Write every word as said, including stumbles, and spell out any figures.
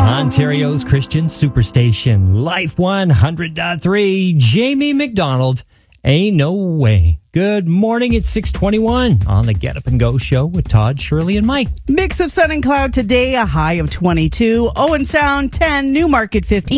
Ontario's Christian Superstation, Life one hundred point three. Jamie McDonald, Ain't No Way. Good morning, it's six twenty-one on the Get Up and Go show with Todd, Shirley, and Mike. Mix of sun and cloud today, a high of twenty-two. Owen Sound ten, Newmarket fifteen.